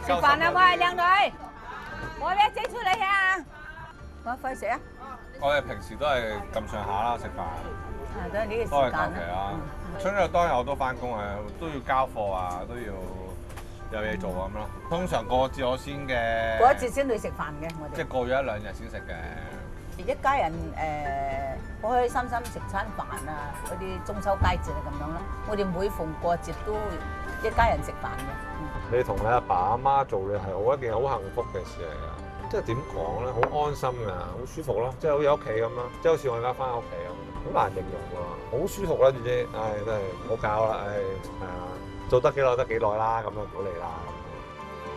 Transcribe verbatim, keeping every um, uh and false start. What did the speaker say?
食飯啦，喂，靚女，我咩整出嚟啊？我費事啊！ 我哋平時都係咁上下啦，食飯啊，都係呢個都係求時間啦。 其啦。春日當日我都翻工啊，都要交貨啊，都要有嘢做咁咯。通常過節我先嘅， 過一節先去食飯嘅，我哋。 即係過咗一兩日先食嘅。 一家人誒開開心心食餐飯啊，嗰啲中秋佳節啊咁樣啦。我哋每逢過節都一家人食飯嘅。 你同你阿爸阿媽做嘅係好一件好幸福嘅事嚟㗎。即係點講咧？好安心㗎，好舒服咯，即係好似屋企咁啦，即係好似我而家翻屋企咁，好難形容喎，好舒服啦，總之，唉，真係唔好搞啦，唉，係啊，做得幾耐得幾耐啦，咁就唔好嚟啦。